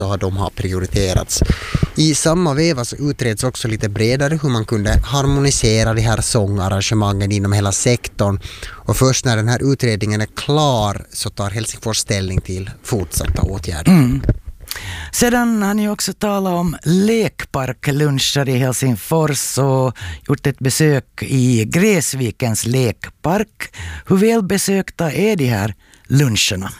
de har prioriterats. I samma veva så utreds också lite bredare hur man kunde harmonisera de här sångarrangemangen inom hela sektorn. Och först när den här utredningen är klar så tar Helsingfors ställning till fortsatta åtgärder. Sedan har ni också talat om lekparkluncher i Helsingfors och gjort ett besök i Gräsvikens lekpark. Hur väl besökta är de här luncherna?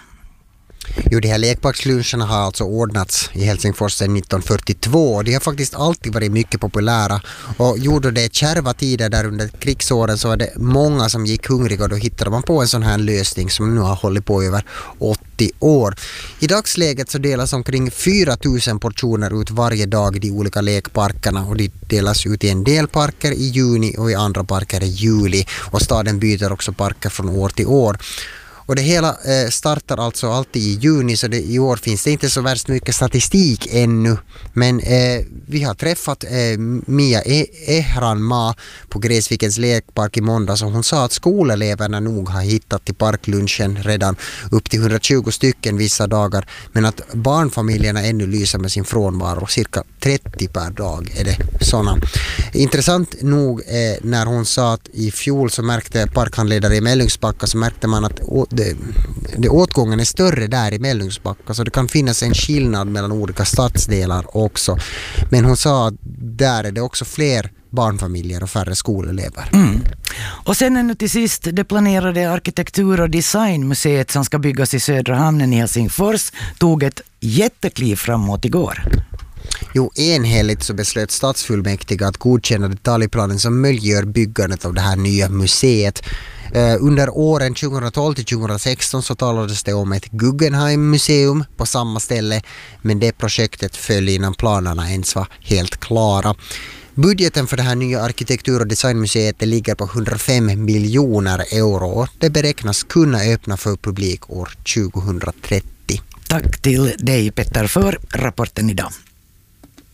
Jo, de här lekparksluncherna har alltså ordnats i Helsingfors sedan 1942. De har faktiskt alltid varit mycket populära och gjorde det kärva tider där under krigsåren så var det många som gick hungriga och då hittade man på en sån här lösning som nu har hållit på över 80 år. I dagsläget så delas omkring 4 000 portioner ut varje dag i de olika lekparkerna och de delas ut i en del parker i juni och i andra parker i juli och staden byter också parker från år till år. Och det hela startar alltså alltid i juni så i år finns det inte så värst mycket statistik ännu. Men vi har träffat Mia Ehranmaa på Gräsvikens lekpark i måndag så hon sa att skoleleverna nog har hittat till parklunchen redan upp till 120 stycken vissa dagar. Men att barnfamiljerna ännu lyser med sin frånvaro, cirka 30 per dag är det sådana. Intressant nog när hon sa att i fjol så märkte parkhandledare i Mellungsbacka så märkte man att det åtgången är större där i Mellungsbacka så det kan finnas en skillnad mellan olika stadsdelar också. Men hon sa att där är det också fler barnfamiljer och färre skolelever. Och sen ännu till sist, det planerade arkitektur- och designmuseet som ska byggas i Södra hamnen i Helsingfors tog ett jättekliv framåt igår. Jo, enhälligt så beslöt stadsfullmäktige att godkänna detaljplanen som möjliggör byggandet av det här nya museet. Under åren 2012 till 2016 så talades det om ett Guggenheim-museum på samma ställe, men det projektet föll innan planerna ens var helt klara. Budgeten för det här nya arkitektur- och designmuseet ligger på 105 miljoner euro. Det beräknas kunna öppna för publik år 2030. Tack till dig Petter för rapporten idag.